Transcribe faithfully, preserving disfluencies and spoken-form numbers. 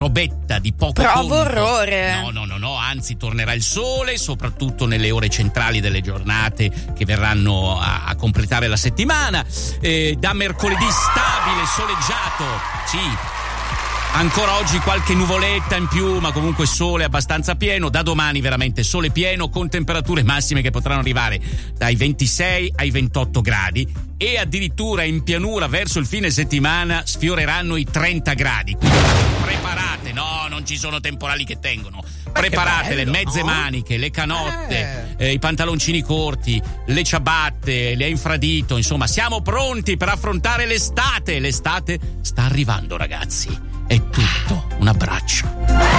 robetta di poco Provo conto. orrore. No, no, no, no, anzi tornerà il sole, soprattutto nelle ore centrali delle giornate che verranno a, a completare la settimana. Eh, da mercoledì stabile, soleggiato, sì. Ancora oggi qualche nuvoletta in più, ma comunque sole abbastanza pieno. Da domani veramente sole pieno, con temperature massime che potranno arrivare dai ventisei ai ventotto gradi, e addirittura in pianura verso il fine settimana sfioreranno i trenta gradi. Quindi preparate, no, non ci sono temporali che tengono. Preparate bello, le mezze no? maniche, le canotte, eh. Eh, i pantaloncini corti, le ciabatte, le infradito, insomma, siamo pronti per affrontare l'estate. L'estate sta arrivando, ragazzi. È tutto. Un abbraccio.